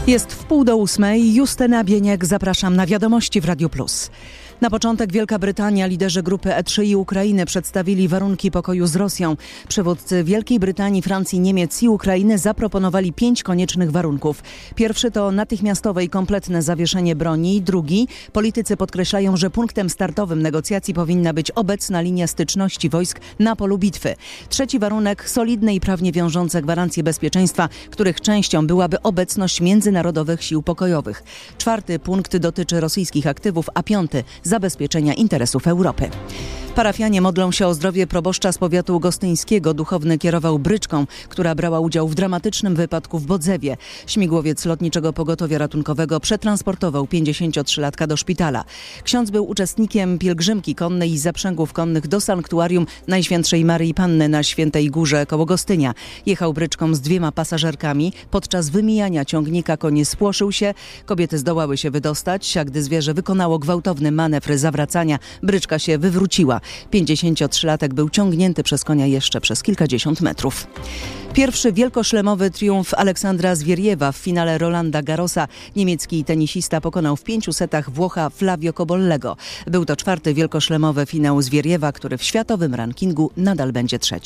Jest 7:30. Justyna Bieniek, zapraszam na Wiadomości w Radiu Plus. Na początek Wielka Brytania, liderzy grupy E3 i Ukrainy przedstawili warunki pokoju z Rosją. Przywódcy Wielkiej Brytanii, Francji, Niemiec i Ukrainy zaproponowali 5 koniecznych warunków. Pierwszy to natychmiastowe i kompletne zawieszenie broni. Drugi, politycy podkreślają, że punktem startowym negocjacji powinna być obecna linia styczności wojsk na polu bitwy. Trzeci warunek, solidne i prawnie wiążące gwarancje bezpieczeństwa, których częścią byłaby obecność międzynarodowych sił pokojowych. Czwarty punkt dotyczy rosyjskich aktywów, a piąty zabezpieczenia interesów Europy. Parafianie modlą się o zdrowie proboszcza z powiatu gostyńskiego. Duchowny kierował bryczką, która brała udział w dramatycznym wypadku w Bodzewie. Śmigłowiec Lotniczego Pogotowia Ratunkowego przetransportował 53-latka do szpitala. Ksiądz był uczestnikiem pielgrzymki konnej i zaprzęgów konnych do sanktuarium Najświętszej Maryi Panny na Świętej Górze koło Gostynia. Jechał bryczką z 2 pasażerkami. Podczas wymijania ciągnika koń spłoszył się. Kobiety zdołały się wydostać, a gdy zwierzę wykonało gwałtowny manewr zawracania, bryczka się wywróciła. 53-latek był ciągnięty przez konia jeszcze przez kilkadziesiąt metrów. Pierwszy wielkoszlemowy triumf Aleksandra Zwieriewa w finale Rolanda Garrosa. Niemiecki tenisista pokonał w 5 setach Włocha Flavio Cobollego. Był to 4. wielkoszlemowy finał Zwieriewa, który w światowym rankingu nadal będzie 3.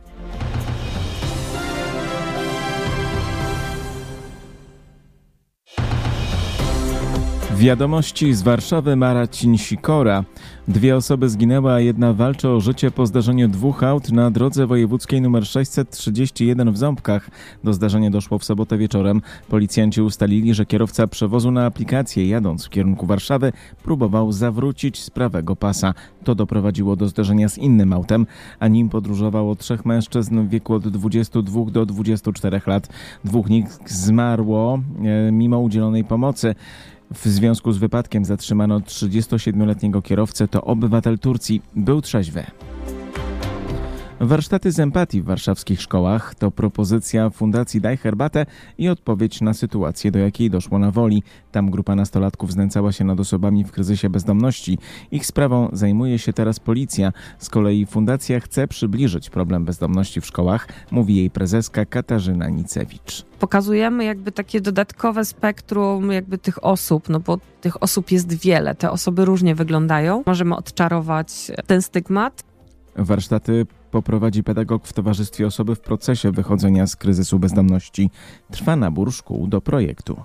Wiadomości z Warszawy, Marcin Sikora. 2 osoby zginęły, a 1 walczy o życie po zdarzeniu 2 aut na drodze wojewódzkiej nr 631 w Ząbkach. Do zdarzenia doszło w sobotę wieczorem. Policjanci ustalili, że kierowca przewozu na aplikację, jadąc w kierunku Warszawy, próbował zawrócić z prawego pasa. To doprowadziło do zderzenia z innym autem, a nim podróżowało 3 mężczyzn w wieku od 22 do 24 lat. 2 z nich zmarło mimo udzielonej pomocy. W związku z wypadkiem zatrzymano 37-letniego kierowcę, to obywatel Turcji, był trzeźwy. Warsztaty z empatii w warszawskich szkołach to propozycja Fundacji Daj Herbatę i odpowiedź na sytuację, do jakiej doszło na Woli. Tam grupa nastolatków znęcała się nad osobami w kryzysie bezdomności. Ich sprawą zajmuje się teraz policja. Z kolei fundacja chce przybliżyć problem bezdomności w szkołach, mówi jej prezeska Katarzyna Nicewicz. Pokazujemy jakby takie dodatkowe spektrum jakby tych osób, no bo tych osób jest wiele, te osoby różnie wyglądają. Możemy odczarować ten stygmat. Warsztaty poprowadzi pedagog w towarzystwie osoby w procesie wychodzenia z kryzysu bezdomności. Trwa nabór szkół do projektu.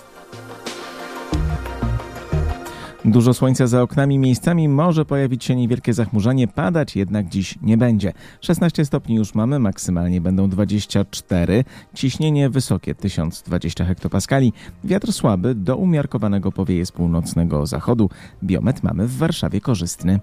Dużo słońca za oknami, miejscami może pojawić się niewielkie zachmurzenie, padać jednak dziś nie będzie. 16 stopni już mamy, maksymalnie będą 24, ciśnienie wysokie 1020 hektopaskali, wiatr słaby do umiarkowanego powieje z północnego zachodu. Biometr mamy w Warszawie korzystny.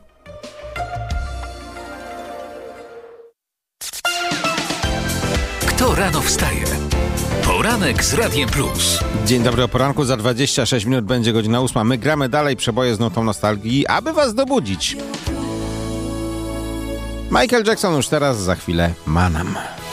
Kto rano wstaje? Poranek z Radiem Plus. Dzień dobry, o poranku za 26 minut będzie godzina 8. My gramy dalej przeboje z nutą nostalgii, aby was dobudzić. Michael Jackson już teraz, za chwilę Manam.